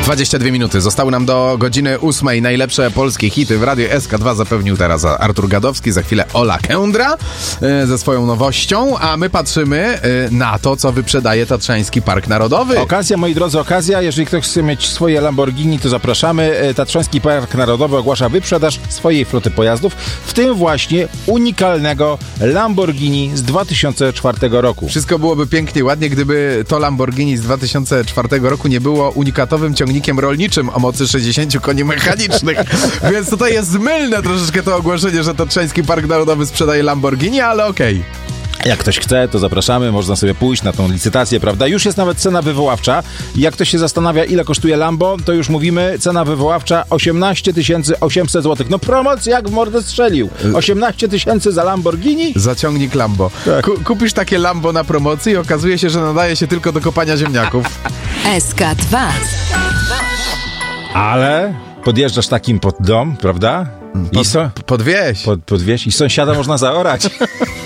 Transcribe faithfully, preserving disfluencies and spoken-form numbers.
dwadzieścia dwie minuty. Zostały nam do godziny ósmej. Najlepsze polskie hity w Radiu S K dwa zapewnił teraz Artur Gadowski. Za chwilę Ola Kędra y, ze swoją nowością, a my patrzymy y, na to, co wyprzedaje Tatrzański Park Narodowy. Okazja, moi drodzy, okazja. Jeżeli ktoś chce mieć swoje Lamborghini, to zapraszamy. Tatrzański Park Narodowy ogłasza wyprzedaż swojej floty pojazdów, w tym właśnie unikalnego Lamborghini z dwa tysiące czwartego roku. Wszystko byłoby pięknie, ładnie, gdyby to Lamborghini z dwa tysiące czwartego roku nie było unikatowym ciągnikiem rolniczym o mocy sześćdziesięciu koni mechanicznych. Więc tutaj jest mylne troszeczkę to ogłoszenie, że Tatrzański Park Narodowy sprzedaje Lamborghini, ale okej. Okay. Jak ktoś chce, to zapraszamy, można sobie pójść na tą licytację, prawda? Już jest nawet cena wywoławcza. Jak ktoś się zastanawia, ile kosztuje Lambo, to już mówimy, cena wywoławcza osiemnaście tysięcy osiemset złotych. No promocja jak w mordę strzelił. osiemnaście tysięcy za Lamborghini? Za ciągnik Lambo. Tak. Ku- kupisz takie Lambo na promocji i okazuje się, że nadaje się tylko do kopania ziemniaków. S K dwa. Ale podjeżdżasz takim pod dom, prawda? Pod, I so, podwieź. pod, podwieź i sąsiada można zaorać.